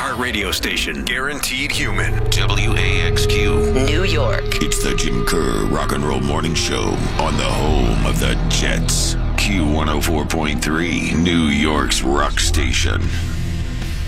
iHeart radio station. Guaranteed human. WAXQ. New York. It's the Jim Kerr Rock and Roll Morning Show on the home of the Jets. Q104.3, New York's rock station.